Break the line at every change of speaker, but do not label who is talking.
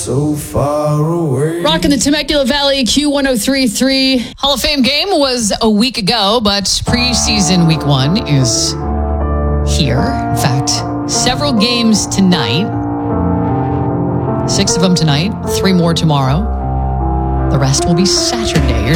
so far away.
Rocking the Temecula Valley Q1033. Hall of Fame game was a week ago, but preseason week 1 is here. In fact, several games tonight. 6 of them tonight, 3 more tomorrow. The rest will be Saturday. You're